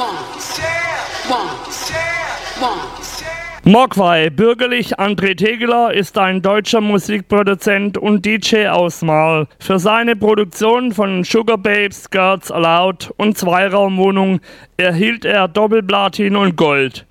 Mogwai, bürgerlich André Tegeler, ist ein deutscher Musikproduzent und DJ aus Marl. Für seine Produktion von Sugar Babes, Girls Aloud und Zweiraumwohnung erhielt er Doppelplatin und Gold.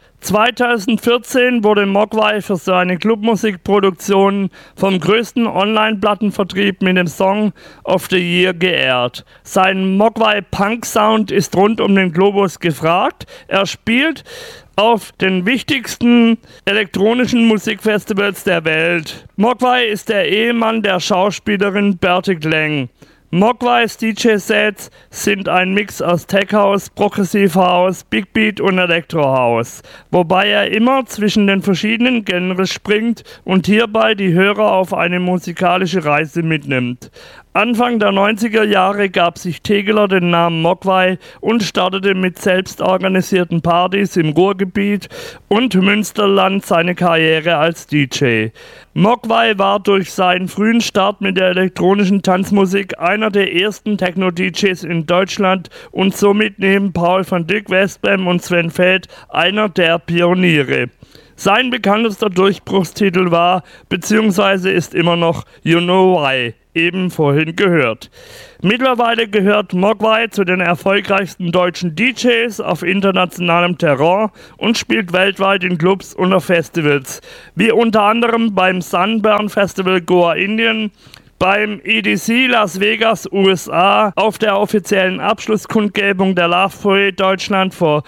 2014 wurde Mogwai für seine Clubmusikproduktion vom größten Online-Plattenvertrieb mit dem Song of the Year geehrt. Sein Mogwai-Punk-Sound ist rund um den Globus gefragt. Er spielt auf den wichtigsten elektronischen Musikfestivals der Welt. Mogwai ist der Ehemann der Schauspielerin Bertil Lang. Mogwais DJ-Sets sind ein Mix aus Tech House, Progressive House, Big Beat und Electro House, wobei er immer zwischen den verschiedenen Genres springt und hierbei die Hörer auf eine musikalische Reise mitnimmt. Anfang der 90er Jahre gab sich Tegeler den Namen Mogwai und startete mit selbstorganisierten Partys im Ruhrgebiet und Münsterland seine Karriere als DJ. Mogwai war durch seinen frühen Start mit der elektronischen Tanzmusik einer der ersten Techno-DJs in Deutschland und somit neben Paul van Dyk, Westbam und Sven Feld einer der Pioniere. Sein bekanntester Durchbruchstitel war bzw. ist immer noch You Know Why, eben vorhin gehört. Mittlerweile gehört Mogwai zu den erfolgreichsten deutschen DJs auf internationalem Terrain und spielt weltweit in Clubs und auf Festivals, wie unter anderem beim Sunburn Festival Goa Indien, beim EDC Las Vegas USA, auf der offiziellen Abschlusskundgebung der Love Parade Deutschland vor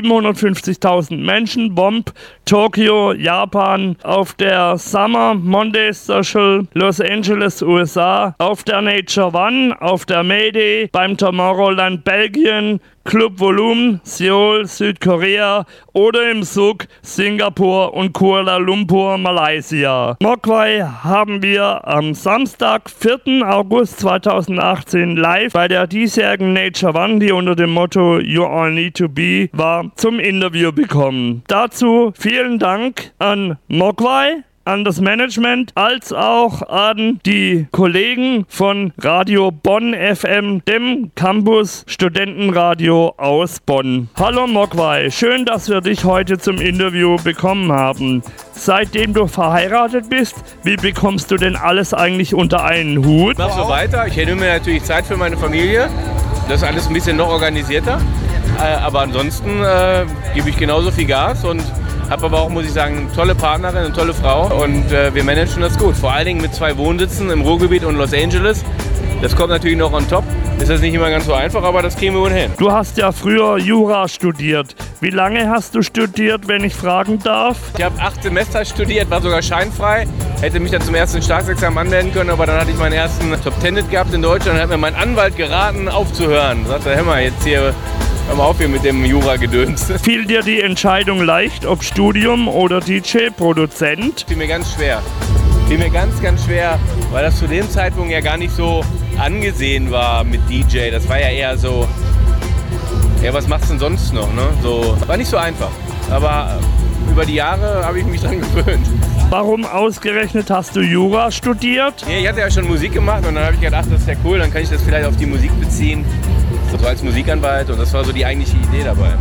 750.000 Menschen, Bomb, Tokio, Japan, auf der Summer Monday Social Los Angeles USA, auf der Nature One, auf der Mayday, beim Tomorrowland Belgien, Club Volume, Seoul, Südkorea oder im Suk, Singapur und Kuala Lumpur, Malaysia. Mogwai haben wir am Samstag, 4. August 2018 live bei der diesjährigen Nature One, die unter dem Motto You All Need to Be war, zum Interview bekommen. Dazu vielen Dank an Mogwai, an das Management, als auch an die Kollegen von Radio Bonn FM, dem Campus Studentenradio aus Bonn. Hallo Mogwai, schön, dass wir dich heute zum Interview bekommen haben. Seitdem du verheiratet bist, wie bekommst du denn alles eigentlich unter einen Hut? Ich mach so weiter, ich nehme mir natürlich Zeit für meine Familie, das ist alles ein bisschen noch organisierter, aber ansonsten gebe ich genauso viel Gas und habe aber auch, muss ich sagen, eine tolle Partnerin, eine tolle Frau und wir managen das gut. Vor allen Dingen mit 2 Wohnsitzen im Ruhrgebiet und Los Angeles. Das kommt natürlich noch on top. Ist das nicht immer ganz so einfach, aber das kriegen wir wohl hin. Du hast ja früher Jura studiert. Wie lange hast du studiert, wenn ich fragen darf? Ich habe 8 Semester studiert, war sogar scheinfrei. Hätte mich dann zum ersten Staatsexamen anmelden können, aber dann hatte ich meinen ersten Top-10 gehabt in Deutschland und hat mir mein Anwalt geraten, aufzuhören. Sagte, hör mal, jetzt hier... Hör mal auf hier mit dem Jura-Gedöns. Fiel dir die Entscheidung leicht, ob Studium oder DJ, Produzent? Fiel mir ganz schwer. Fiel mir ganz, ganz schwer, weil das zu dem Zeitpunkt ja gar nicht so angesehen war mit DJ. Das war ja eher so, ja, was machst du denn sonst noch? Ne? So, war nicht so einfach. Aber über die Jahre habe ich mich dran gewöhnt. Warum ausgerechnet hast du Jura studiert? Ja, ich hatte ja schon Musik gemacht und dann habe ich gedacht, das ist ja cool, dann kann ich das vielleicht auf die Musik beziehen. So als Musikanwalt und das war so die eigentliche Idee dabei.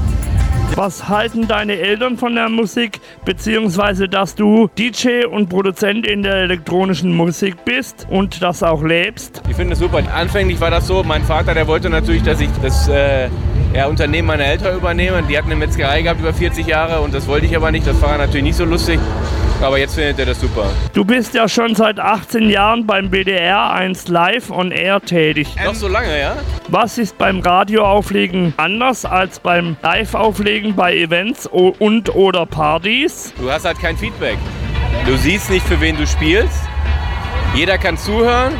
Was halten deine Eltern von der Musik, beziehungsweise dass du DJ und Produzent in der elektronischen Musik bist und das auch lebst? Ich finde es super. Anfänglich war das so, mein Vater, der wollte natürlich, dass ich das Unternehmen meiner Eltern übernehme. Die hatten eine Metzgerei gehabt über 40 Jahre und das wollte ich aber nicht. Das war natürlich nicht so lustig. Aber jetzt findet er das super. Du bist ja schon seit 18 Jahren beim BDR 1 Live on Air tätig. Noch so lange, ja? Was ist beim Radioauflegen anders als beim Live-Auflegen bei Events und oder Partys? Du hast halt kein Feedback. Du siehst nicht, für wen du spielst. Jeder kann zuhören.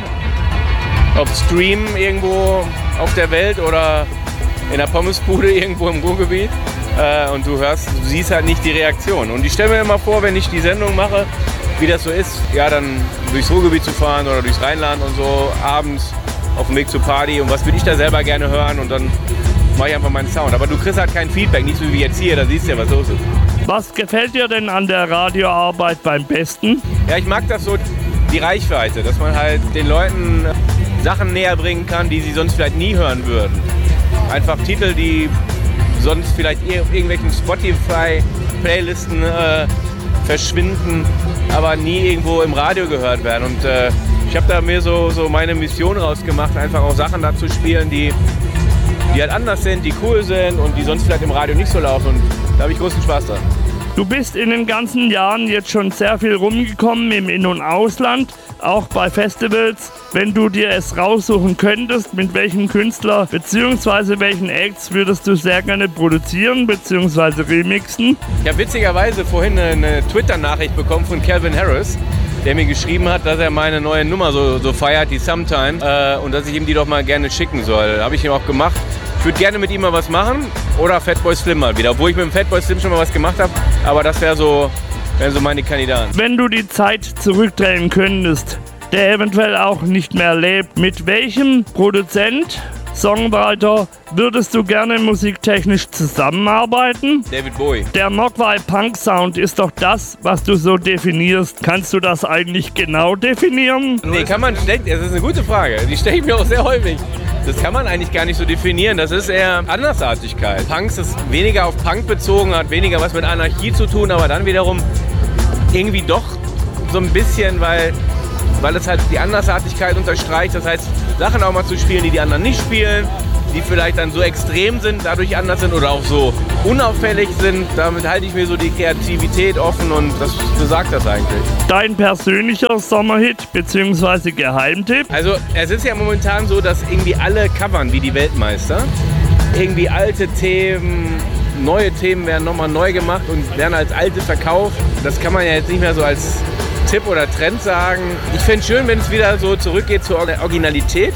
Ob Stream irgendwo auf der Welt oder in der Pommesbude irgendwo im Ruhrgebiet. Und du siehst halt nicht die Reaktion. Und ich stelle mir immer vor, wenn ich die Sendung mache, wie das so ist, ja, dann durchs Ruhrgebiet zu fahren oder durchs Rheinland und so, abends auf dem Weg zur Party und was würde ich da selber gerne hören und dann mache ich einfach meinen Sound. Aber du kriegst halt kein Feedback, nicht so wie jetzt hier, da siehst du ja, was los ist. Was gefällt dir denn an der Radioarbeit beim besten? Ja, ich mag das so, die Reichweite, dass man halt den Leuten Sachen näher bringen kann, die sie sonst vielleicht nie hören würden. Einfach Titel, die sonst vielleicht irgendwelchen Spotify-Playlisten verschwinden, aber nie irgendwo im Radio gehört werden. Und ich habe da mir so meine Mission rausgemacht, einfach auch Sachen da zu spielen, die halt anders sind, die cool sind und die sonst vielleicht im Radio nicht so laufen. Und da habe ich großen Spaß dran. Du bist in den ganzen Jahren jetzt schon sehr viel rumgekommen im In- und Ausland, auch bei Festivals. Wenn du dir es raussuchen könntest, mit welchem Künstler bzw. welchen Acts würdest du sehr gerne produzieren bzw. remixen? Ich habe witzigerweise vorhin eine Twitter-Nachricht bekommen von Calvin Harris, der mir geschrieben hat, dass er meine neue Nummer so feiert, die Sometime, und dass ich ihm die doch mal gerne schicken soll. Habe ich ihm auch gemacht. Ich würde gerne mit ihm mal was machen oder Fatboy Slim mal wieder, obwohl ich mit dem Fatboy Slim schon mal was gemacht habe, aber das wären so meine Kandidaten. Wenn du die Zeit zurückdrehen könntest, der eventuell auch nicht mehr lebt, mit welchem Produzent, Songwriter würdest du gerne musiktechnisch zusammenarbeiten? David Bowie. Der Mogwai Punk Sound ist doch das, was du so definierst. Kannst du das eigentlich genau definieren? Nee, das ist eine gute Frage. Die stelle ich mir auch sehr häufig. Das kann man eigentlich gar nicht so definieren. Das ist eher Andersartigkeit. Punks ist weniger auf Punk bezogen, hat weniger was mit Anarchie zu tun, aber dann wiederum irgendwie doch so ein bisschen, weil es halt die Andersartigkeit unterstreicht. Das heißt, Sachen auch mal zu spielen, die anderen nicht spielen, die vielleicht dann so extrem sind, dadurch anders sind oder auch so unauffällig sind. Damit halte ich mir so die Kreativität offen und das besagt das eigentlich. Dein persönlicher Sommerhit bzw. Geheimtipp? Also es ist ja momentan so, dass irgendwie alle covern wie die Weltmeister. Irgendwie alte Themen, neue Themen werden nochmal neu gemacht und werden als alte verkauft. Das kann man ja jetzt nicht mehr so als Tipp oder Trend sagen. Ich fände es schön, wenn es wieder so zurückgeht zur Originalität.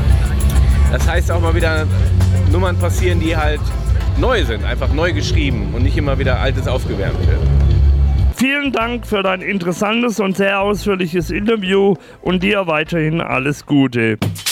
Das heißt auch mal wieder Nummern passieren, die halt neu sind, einfach neu geschrieben und nicht immer wieder Altes aufgewärmt wird. Vielen Dank für dein interessantes und sehr ausführliches Interview und dir weiterhin alles Gute.